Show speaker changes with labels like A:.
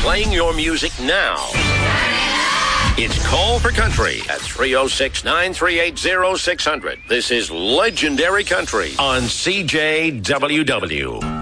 A: playing your music now. It's Call for Country at 306-938-0600. This is Legendary Country on CJWW.